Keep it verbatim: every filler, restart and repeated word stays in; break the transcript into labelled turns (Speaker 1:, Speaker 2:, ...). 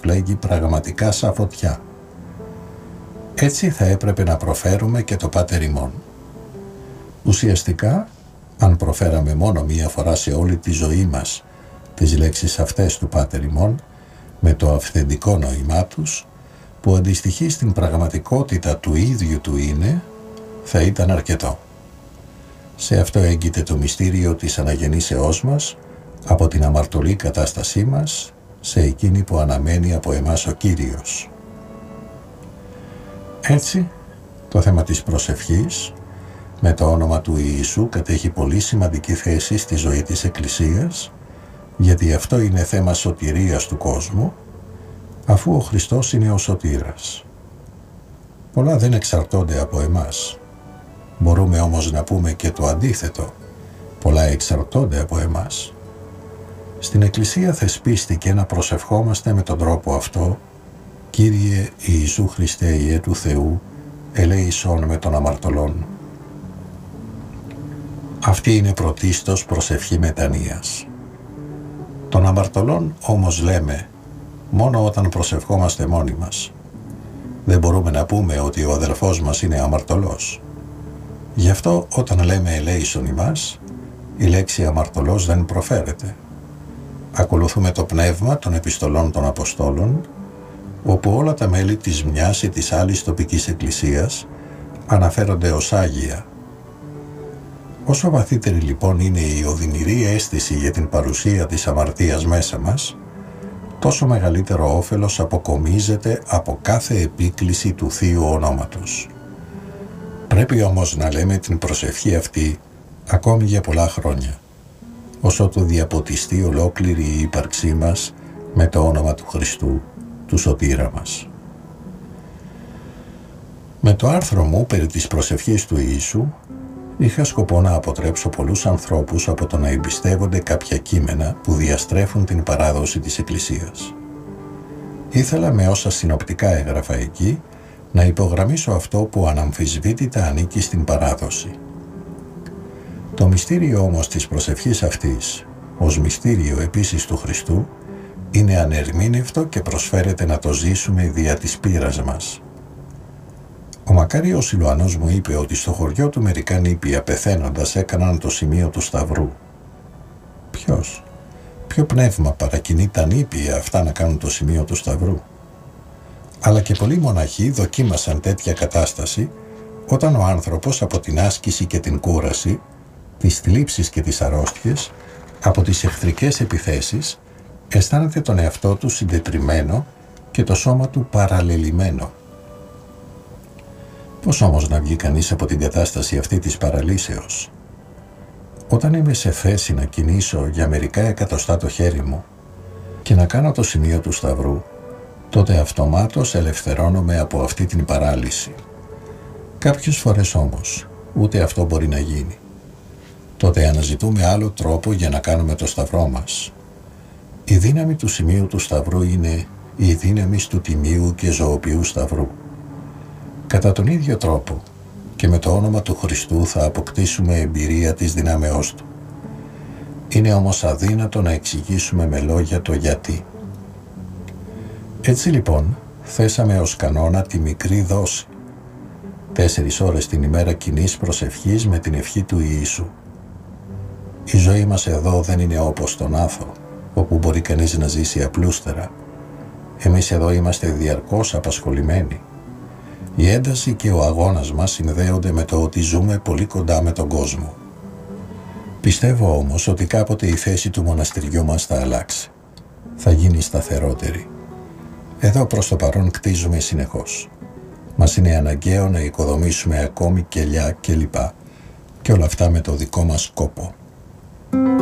Speaker 1: πλέγει πραγματικά σαν φωτιά. Έτσι θα έπρεπε να προφέρουμε και το Πάτερ ημών. Ουσιαστικά, αν προφέραμε μόνο μία φορά σε όλη τη ζωή μας τις λέξεις αυτές του Πάτερ ημών, με το αυθεντικό νόημά τους, που αντιστοιχεί στην πραγματικότητα του ίδιου του είναι, θα ήταν αρκετό. Σε αυτό έγκυται το μυστήριο της αναγεννήσεώς μας από την αμαρτωλή κατάστασή μας σε εκείνη που αναμένει από εμάς ο Κύριος. Έτσι, το θέμα της προσευχής με το όνομα του Ιησού κατέχει πολύ σημαντική θέση στη ζωή της Εκκλησίας, γιατί αυτό είναι θέμα σωτηρίας του κόσμου, αφού ο Χριστός είναι ο σωτήρας. Πολλά δεν εξαρτώνται από εμάς. Μπορούμε όμως να πούμε και το αντίθετο. Πολλά εξαρτώνται από εμάς. Στην Εκκλησία θεσπίστηκε να προσευχόμαστε με τον τρόπο αυτό: «Κύριε Ιησού Χριστέ, Υιέ του Θεού, ελέησον με των αμαρτωλών». Αυτή είναι πρωτίστως προσευχή μετανοίας. Των αμαρτωλών όμως λέμε μόνο όταν προσευχόμαστε μόνοι μας. Δεν μπορούμε να πούμε ότι ο αδελφός μας είναι αμαρτωλός. Γι' αυτό όταν λέμε ελέησον ημάς, η λέξη αμαρτωλός δεν προφέρεται. Ακολουθούμε το πνεύμα των επιστολών των Αποστόλων, όπου όλα τα μέλη της μιας ή της άλλης τοπικής εκκλησίας αναφέρονται ως Άγια. Όσο βαθύτερη λοιπόν είναι η οδυνηρή αίσθηση για την παρουσία της αμαρτίας μέσα μας, τόσο μεγαλύτερο όφελος αποκομίζεται από κάθε επίκληση του Θείου ονόματος. Πρέπει όμως να λέμε την προσευχή αυτή ακόμη για πολλά χρόνια, όσο το διαποτιστεί ολόκληρη η ύπαρξή μας με το όνομα του Χριστού, του σωτήρα μας. Με το άρθρο μου περί της προσευχής του Ιησού είχα σκοπό να αποτρέψω πολλούς ανθρώπους από το να εμπιστεύονται κάποια κείμενα που διαστρέφουν την παράδοση της Εκκλησίας. Ήθελα με όσα συνοπτικά έγραφα εκεί να υπογραμμίσω αυτό που αναμφισβήτητα ανήκει στην παράδοση. Το μυστήριο όμως της προσευχής αυτής, ως μυστήριο επίσης του Χριστού, είναι ανερμήνευτο και προσφέρεται να το ζήσουμε δια της πείρας μας. Ο μακάριος Σιλουανός μου είπε ότι στο χωριό του μερικά νήπια πεθαίνοντας έκαναν το σημείο του Σταυρού. Ποιος, ποιο πνεύμα παρακινεί τα νήπια αυτά να κάνουν το σημείο του Σταυρού? Αλλά και πολλοί μοναχοί δοκίμασαν τέτοια κατάσταση όταν ο άνθρωπος από την άσκηση και την κούραση, τις θλίψεις και τις αρρώστιες, από τις εχθρικές επιθέσεις, αισθάνεται τον εαυτό του συντετριμμένο και το σώμα του παραλελειμμένο. Πώς όμως να βγει κανείς από την κατάσταση αυτή της παραλύσεως? Όταν είμαι σε θέση να κινήσω για μερικά εκατοστά το χέρι μου και να κάνω το σημείο του Σταυρού, τότε αυτομάτως ελευθερώνομαι από αυτή την παράλυση. Κάποιες φορές όμως ούτε αυτό μπορεί να γίνει. Τότε αναζητούμε άλλο τρόπο για να κάνουμε το Σταυρό μας. Η δύναμη του σημείου του Σταυρού είναι η δύναμη του τιμίου και ζωοποιού Σταυρού. Κατά τον ίδιο τρόπο και με το όνομα του Χριστού θα αποκτήσουμε εμπειρία της δυνάμεώς Του. Είναι όμως αδύνατο να εξηγήσουμε με λόγια το γιατί. Έτσι λοιπόν θέσαμε ως κανόνα τη μικρή δόση. Τέσσερις ώρες την ημέρα κοινής προσευχής με την ευχή του Ιησού. Η ζωή μας εδώ δεν είναι όπως τον Άθο, όπου μπορεί κανείς να ζήσει απλούστερα. Εμείς εδώ είμαστε διαρκώς απασχολημένοι. Η ένταση και ο αγώνας μας συνδέονται με το ότι ζούμε πολύ κοντά με τον κόσμο. Πιστεύω όμως ότι κάποτε η θέση του μοναστηριού μας θα αλλάξει. Θα γίνει σταθερότερη. Εδώ προς το παρόν κτίζουμε συνεχώς. Μας είναι αναγκαίο να οικοδομήσουμε ακόμη κελιά κλπ. Και όλα αυτά με το δικό μας κόπο.